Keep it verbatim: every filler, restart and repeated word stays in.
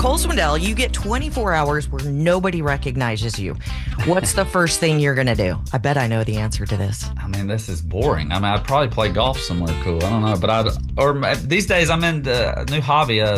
Cole Swindell, you get twenty-four hours where nobody recognizes you. What's the first thing you're going to do? I bet I know the answer to this. I mean, this is boring. I mean, I'd probably play golf somewhere cool. I don't know, but I'd, or these days I'm in the new hobby, uh,